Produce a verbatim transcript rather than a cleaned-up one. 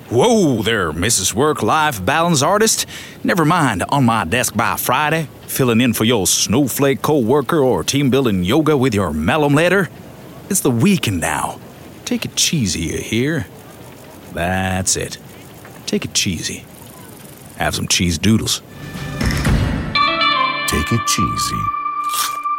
Whoa there, Missus Work-Life Balance Artist. Never mind on my desk by Friday, filling in for your snowflake co-worker or team-building yoga with your malum letter. It's the weekend now. Take it cheesy, you hear? That's it. Take it cheesy. Have some cheese doodles. Take it cheesy.